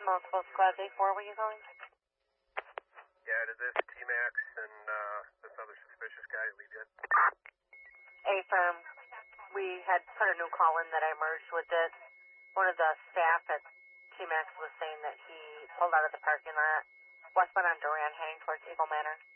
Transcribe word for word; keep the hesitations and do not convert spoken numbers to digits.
Multiple squad day four, were you calling? Yeah, did this T-Max and uh, this other suspicious guy lead in? A-firm, we had put a new call in that I merged with this. One of the staff at T-Max was saying that he pulled out of the parking lot, westbound on Duran, heading towards Eagle Manor.